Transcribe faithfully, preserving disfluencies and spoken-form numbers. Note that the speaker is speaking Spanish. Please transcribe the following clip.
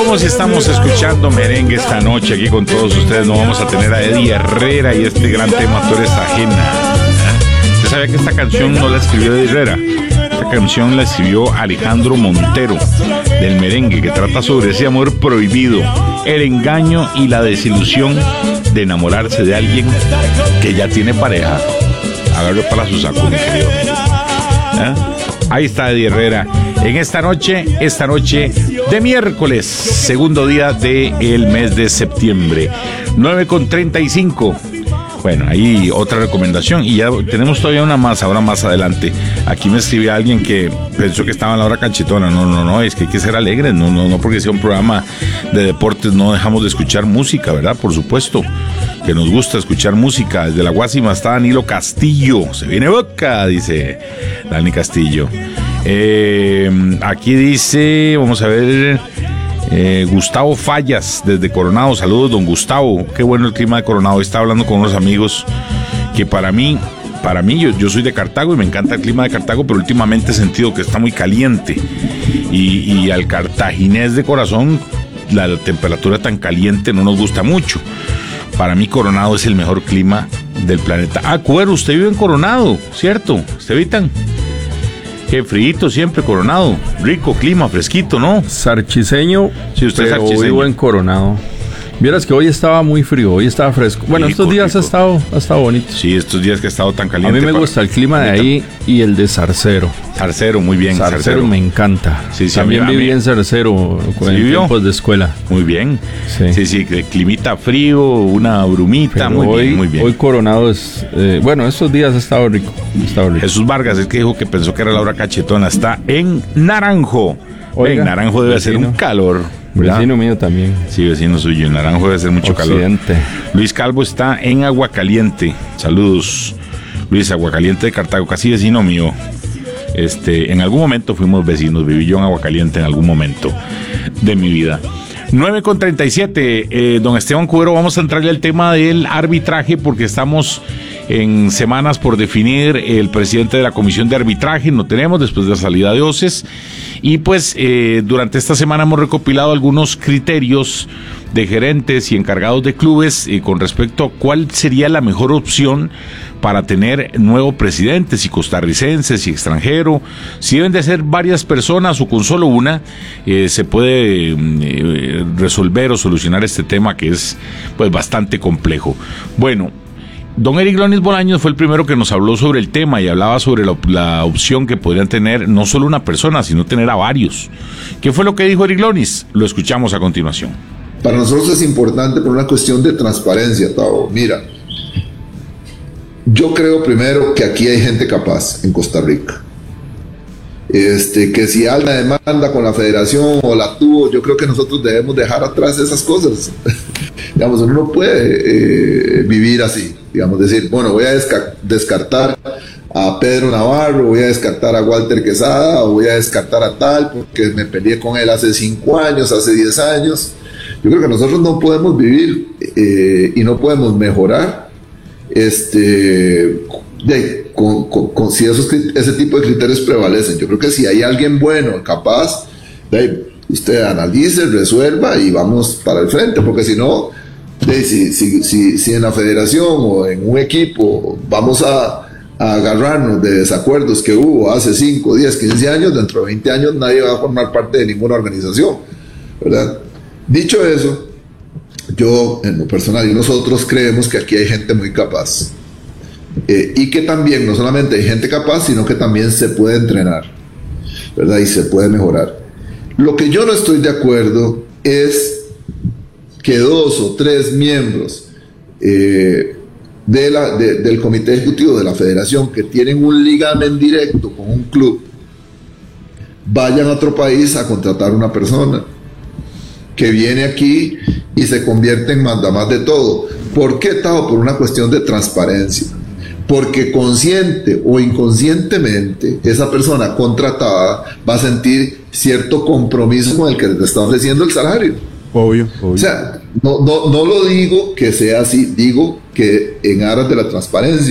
como si estamos escuchando merengue esta noche aquí con todos ustedes. No vamos a tener a Eddie Herrera y este gran tema Tú eres ajena. ¿Eh? ¿Usted sabía que esta canción no la escribió Eddie Herrera? Esta canción la escribió Alejandro Montero del merengue, que trata sobre ese amor prohibido, el engaño y la desilusión de enamorarse de alguien que ya tiene pareja. Agarre para su saco, mi querido. ¿Eh? Ahí está Eddie Herrera en esta noche, esta noche de miércoles, segundo día del mes de septiembre, nueve con treinta y cinco. Bueno, ahí otra recomendación y ya tenemos todavía una más, ahora más adelante. Aquí me escribió alguien que pensó que estaba en la hora cachetona. No, no, no, es que hay que ser alegres, no, no, no porque sea un programa de deportes no dejamos de escuchar música, ¿verdad? Por supuesto que nos gusta escuchar música. Desde la Guásima está Danilo Castillo, se viene boca, dice Dani Castillo. Eh, aquí dice, vamos a ver... Eh, Gustavo Fallas desde Coronado, saludos don Gustavo, qué bueno el clima de Coronado. Estaba hablando con unos amigos que para mí, para mí yo, yo soy de Cartago y me encanta el clima de Cartago, pero últimamente he sentido que está muy caliente y, y al cartaginés de corazón la temperatura tan caliente no nos gusta mucho. Para mí Coronado es el mejor clima del planeta. Ah, Cuero, usted vive en Coronado, ¿cierto? ¿Usted evitan? Qué frío siempre, Coronado. Rico clima, fresquito, ¿no? Sarchiseño, sí, usted pero es sarchiseño. Vivo en Coronado. Vieras que hoy estaba muy frío, hoy estaba fresco. Bueno, rico, estos días rico. ha estado ha estado bonito. Sí, estos días que ha estado tan caliente. A mí me para... gusta el clima de ahí y el de Zarcero. Zarcero, muy bien. Zarcero, Zarcero. me encanta. Sí, sí, También viví en Zarcero ¿Sí en vivió? tiempos de escuela. Muy bien. Sí, sí, sí que climita frío, una brumita, muy hoy, bien, muy bien. Hoy Coronado es... Eh, bueno, estos días ha estado rico. Ha estado rico. Jesús Vargas, el que dijo que pensó que era la hora cachetona, está en Naranjo. Oiga, en Naranjo debe ser un calor. ¿verdad? Vecino mío también. Sí, vecino suyo. En Naranjo debe ser mucho Occidente. calor. Luis Calvo está en Aguacaliente. Saludos, Luis, Aguacaliente de Cartago, casi vecino mío. Este, en algún momento fuimos vecinos. Viví yo en Aguacaliente en algún momento de mi vida. nueve con treinta y siete. Eh, don Esteban Cubero, vamos a entrarle al tema del arbitraje porque estamos en semanas por definir el presidente de la comisión de arbitraje. No tenemos después de la salida de Oces. Y pues eh, durante esta semana hemos recopilado algunos criterios de gerentes y encargados de clubes eh, con respecto a cuál sería la mejor opción para tener nuevo presidente, si costarricense, si extranjero, si deben de ser varias personas o con solo una, eh, se puede eh, resolver o solucionar este tema que es pues bastante complejo. Bueno, don Eric Lonis Bolaños fue el primero que nos habló sobre el tema y hablaba sobre la, la opción que podrían tener no solo una persona, sino tener a varios. ¿Qué fue lo que dijo Eric Lonis? Lo escuchamos a continuación. Para nosotros es importante por una cuestión de transparencia, Tavo. Mira, yo creo primero que aquí hay gente capaz en Costa Rica. Este, que si alguna demanda con la federación o la tuvo, yo creo que nosotros debemos dejar atrás esas cosas. Digamos, uno no puede eh, vivir así. Digamos, decir, bueno, voy a desca- descartar a Pedro Navarro, voy a descartar a Walter Quesada, o voy a descartar a tal, porque me peleé con él hace cinco años, hace diez años. Yo creo que nosotros no podemos vivir eh, y no podemos mejorar este, de, con, con, con si esos, ese tipo de criterios prevalecen. Yo creo que si hay alguien bueno, capaz, de, usted analice, resuelva y vamos para el frente, porque si no, de, si, si, si, si en la federación o en un equipo vamos a, a agarrarnos de desacuerdos que hubo hace cinco, diez, quince años, dentro de veinte años nadie va a formar parte de ninguna organización, ¿verdad? Dicho eso, yo en lo personal y nosotros creemos que aquí hay gente muy capaz eh, y que también no solamente hay gente capaz, sino que también se puede entrenar, ¿verdad? Y se puede mejorar. Lo que yo no estoy de acuerdo es que dos o tres miembros eh, de la, de, del comité ejecutivo de la federación que tienen un ligamen directo con un club vayan a otro país a contratar una persona que viene aquí y se convierte en mandamás de todo. ¿Por qué, Tavo? Por una cuestión de transparencia. Porque consciente o inconscientemente esa persona contratada va a sentir cierto compromiso con el que le está ofreciendo el salario. Obvio, obvio. O sea, no, no, no lo digo que sea así, digo que en aras de la transparencia.